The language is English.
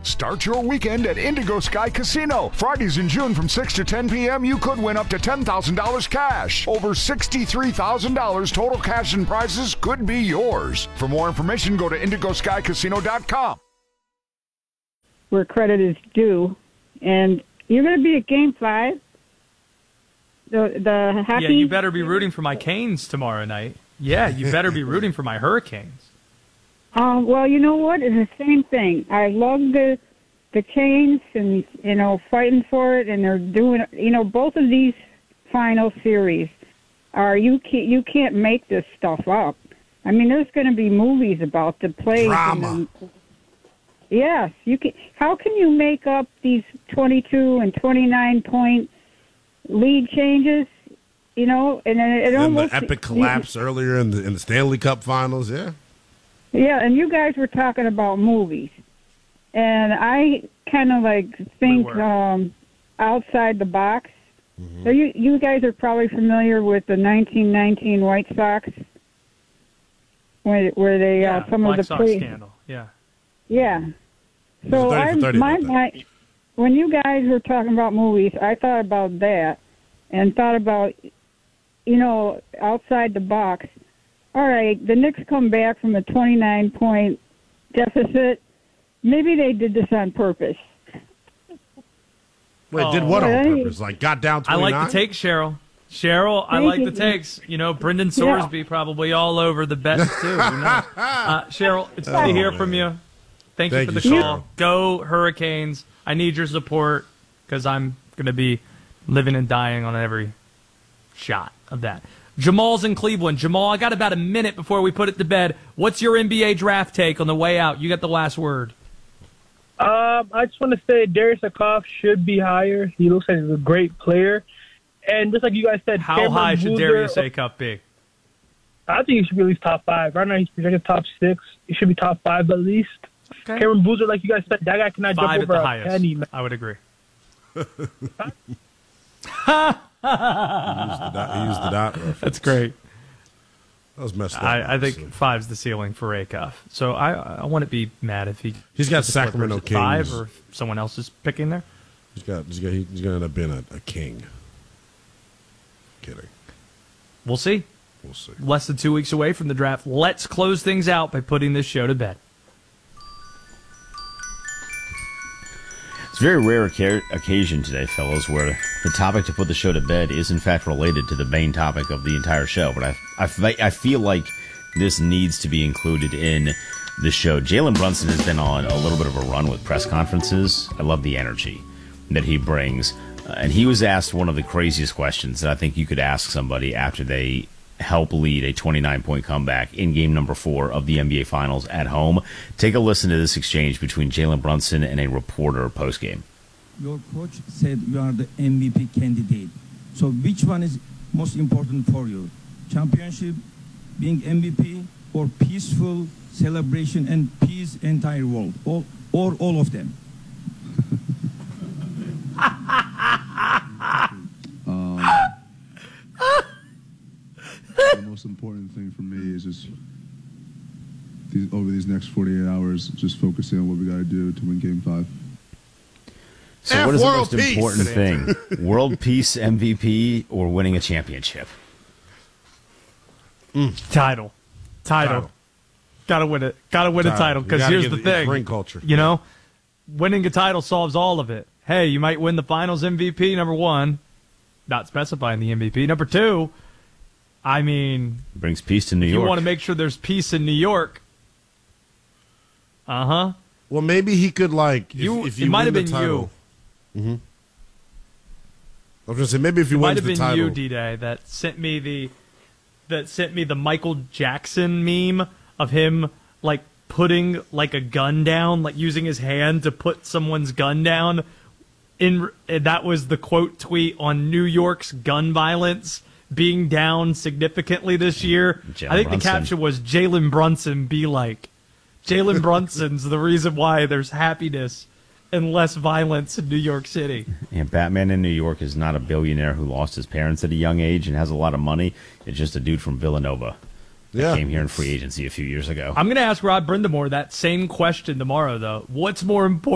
Start your weekend at Indigo Sky Casino. Fridays in June from 6 to 10 p.m., you could win up to $10,000 cash. Over $63,000 total cash and prizes could be yours. For more information, go to IndigoSkyCasino.com. Where credit is due. And you're going to be at Game 5? The happy... Yeah, you better be rooting for my Canes tomorrow night. Yeah, you better be rooting for my Hurricanes. Well, you know what? It's the same thing. I love the Canes and, fighting for it, and they're doing, both of these final series are, you can't make this stuff up. I mean, there's going to be movies about the plays. Drama. Yes, you can. How can you make up these 22 and 29-point lead changes? And then it almost the epic collapse earlier in the Stanley Cup Finals. Yeah. Yeah, and you guys were talking about movies, and I kind of think outside the box. Mm-hmm. So you guys are probably familiar with the 1919 White Sox, where they some Black of the Sox scandal. Yeah. Yeah. So when you guys were talking about movies, I thought about that, and thought about outside the box. All right, the Knicks come back from a 29-point deficit. Maybe they did this on purpose. Wait, did what on purpose? Got down 29? I like the take, Cheryl. I like the takes. Brendan Sorsby probably all over the bets, too. Cheryl, it's good to hear from you. Thank you for the call. Cheryl. Go Hurricanes. I need your support because I'm going to be living and dying on every shot of that. Jamal's in Cleveland. Jamal, I got about a minute before we put it to bed. What's your NBA draft take on the way out? You got the last word. I just want to say Darius Akoff should be higher. He looks like he's a great player. And just like you guys said, how high should Darius Akoff be? I think he should be at least top 5. Right now he's projected top 6. He should be top 5 at least. Okay. Cameron Boozer, like you guys said, that guy cannot jump over a penny. Man. I would agree. He used the dot. That's great. That was messed up. I think 5's the ceiling for Akoff. So I wouldn't be mad if he's got Sacramento Kings 5 or if someone else is picking there. He's gonna end up being a king. Kidding. We'll see. Less than 2 weeks away from the draft. Let's close things out by putting this show to bed. It's a very rare occasion today, fellows, where the topic to put the show to bed is, in fact, related to the main topic of the entire show. But I feel like this needs to be included in the show. Jalen Brunson has been on a little bit of a run with press conferences. I love the energy that he brings. And he was asked one of the craziest questions that I think you could ask somebody after they help lead a 29-point comeback in game number 4 of the NBA Finals at home. Take a listen to this exchange between Jalen Brunson and a reporter postgame. Your coach said you are the MVP candidate. So which one is most important for you? Championship, being MVP, or peaceful celebration and peace entire world? Or all of them? The most important thing for me is just over these next 48 hours, just focusing on what we got to do to win Game 5. So what is the most important thing? World Peace MVP or winning a championship? Title. Gotta win it. Gotta win a title. Because here's the thing. Ring culture. Winning a title solves all of it. Hey, you might win the finals MVP, number 1. Not specifying the MVP. Number 2, it brings peace to New York. You want to make sure there's peace in New York. Well, maybe he could if you it might have been title, you. Mm-hmm. I was gonna say maybe if you win the title, might have been you, D-Day, that sent me the Michael Jackson meme of him putting a gun down, using his hand to put someone's gun down. That was the quote tweet on New York's gun violence being down significantly this year. I think the caption was Jalen Brunson be like. Jalen Brunson's the reason why there's happiness and less violence in New York City. Yeah, Batman in New York is not a billionaire who lost his parents at a young age and has a lot of money. It's just a dude from Villanova that came here in free agency a few years ago. I'm going to ask Rod Brindamore that same question tomorrow, though. What's more important?